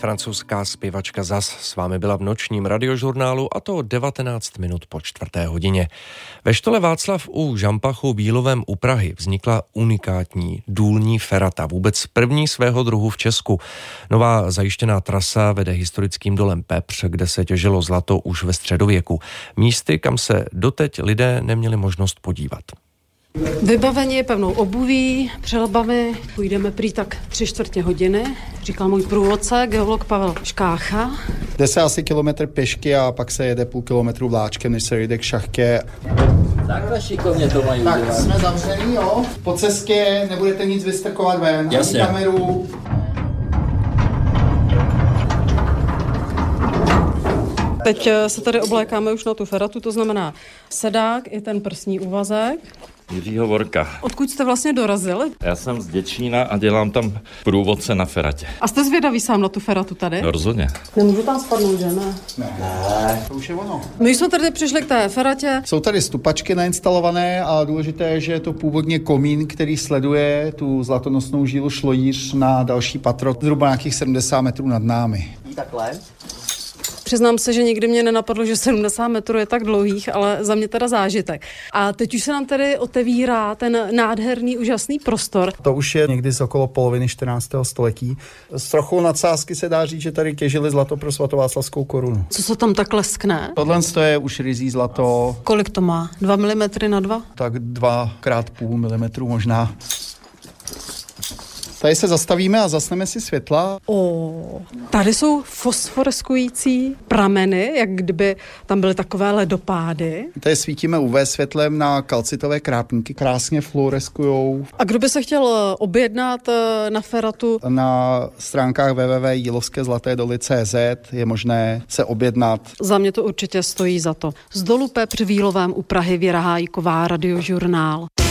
francouzská zpěvačka Zaz s vámi byla v nočním radiožurnálu, a to 19 minut po 4:00. Ve štole Václav u Žampachu Bílovém u Prahy vznikla unikátní důlní ferata, vůbec první svého druhu v Česku. Nová zajištěná trasa vede historickým dolem Pepř, kde se těžilo zlato už ve středověku. Místy, kam se doteď lidé neměli možnost podívat. Vybavení pevnou obuví, přelbami, půjdeme prý tak 3/4 hodiny, říkal můj průvodce, geolog Pavel Škácha. Jde se asi kilometr pěšky a pak se jede půl kilometru vláčkem, než se jde k šachtě. Takhle šikovně to mají udělat. Tak jsme zavřený, jo. Po cestě nebudete nic vystrkovat ven. Jasně. Kameru. Teď se tady oblékáme už na tu feratu, to znamená sedák i ten prsní úvazek. Jiřího Vorka. Odkud jste vlastně dorazili? Já jsem z Děčína a dělám tam průvodce na feratě. A jste zvědavý sám na tu feratu tady? No, rozhodně. Nemůžu tam spadnout, že ne? Ne, to už je ono. My jsme tady přišli k té feratě. Jsou tady stupačky nainstalované a důležité je, že je to původně komín, který sleduje tu zlatonosnou žílu Šlojíř na další patro, zhruba nějakých 70 metrů nad námi. Takhle? Přiznám se, že nikdy mě nenapadlo, že 70 metrů je tak dlouhých, ale za mě teda zážitek. A teď už se nám tady otevírá ten nádherný, úžasný prostor. To už je někdy z okolo poloviny 14. století. S trochou nadsázky se dá říct, že tady těžili zlato pro svatováclavskou korunu. Co se tam tak leskne? Tohle je už ryzí zlato, Kolik to má? 2 mm na 2? tak 2x0,5 milimetru možná. Tady se zastavíme a zasneme si světla. Tady jsou fosforeskující prameny, jak kdyby tam byly takové ledopády. Tady svítíme UV světlem na kalcitové krápníky, krásně fluoreskujou. A kdo by se chtěl objednat na feratu? Na stránkách www.jilovskezlatédoly.cz je možné se objednat. Za mě to určitě stojí za to. Z dolu Pepř v Bílovém u Prahy Věra Hájková, Radiožurnál.